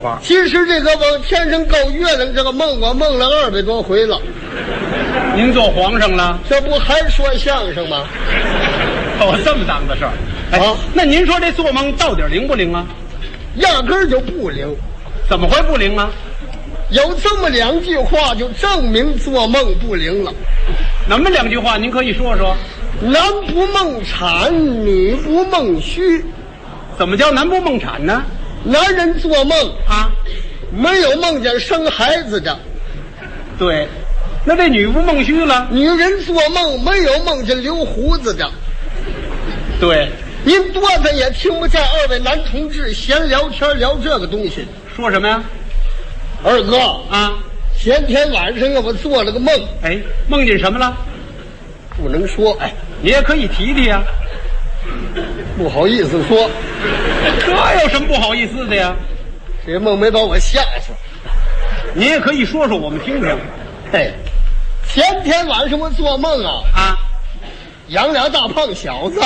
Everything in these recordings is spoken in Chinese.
其实这个往天上够月亮这个梦，我梦了200多回了。 您做皇上了？ 这不还说相声吗？ 哦，这么档子事儿。哎，那您说这做梦到底灵不灵啊？ 压根儿就不灵。 怎么会不灵啊？ 有这么2句话就证明做梦不灵了。 那么2句话您可以说说。 男不梦产，女不梦虚。 怎么叫男不梦产呢？ 男人做梦啊， 没有梦见生孩子的。 对，那这女不梦虚了。 女人做梦没有梦见留胡子的。 对， 您多咱也听不见2位男同志闲聊天聊这个东西。 说什么呀？ 二哥啊， 前天晚上我做了个梦。 哎，梦见什么了？ 不能说。 哎，你也可以提提呀。 不好意思说。 这有什么不好意思的呀？ 这梦没把我吓死。 你也可以说说我们听听。 嘿，前天晚上我做梦啊，养2大胖小子。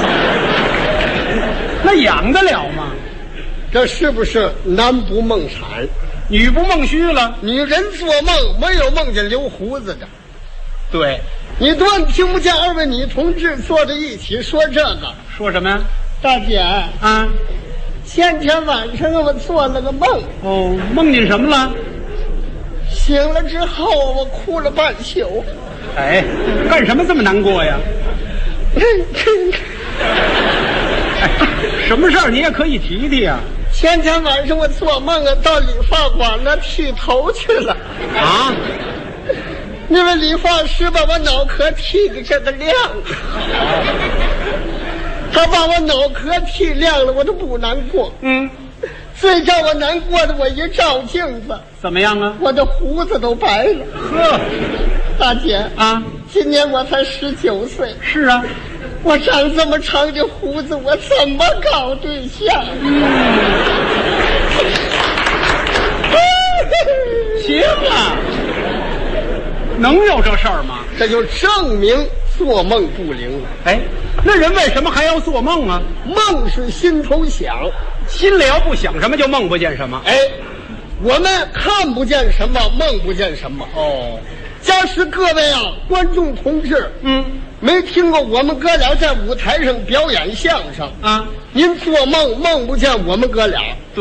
那养得了吗？ 这是不是男不梦产， 女不梦虚了？ 女人做梦没有梦见留胡子的。 对， 你多听不见2位女同志坐在一起说这个。 说什么呀？ 大姐啊， 前天晚上我做了个梦。 哦，梦见什么了？ 醒了之后我哭了半宿。 哎，干什么这么难过呀？哎，什么事儿你也可以提提呀。 前天晚上我做梦到理发馆那剃头去了。 啊？ 那位理发师把我脑壳剃的这个亮。他把我脑壳剃亮了，我都不难过。最让我难过的，我一照镜子， 怎么样啊？ 我的胡子都白了。 呵， 大姐啊， 今年我才19岁。 是啊， 我长这么长的胡子，我怎么搞对象？ 行了，能有这事儿吗？ 这就证明做梦不灵了。 哎，那人为什么还要做梦啊？ 梦是心头想， 心里要不想什么，就梦不见什么。 哎，我们看不见什么，梦不见什么。 哦， 假使各位观众同志，没听过我们哥俩在舞台上表演相声啊，您做梦梦不见我们哥俩。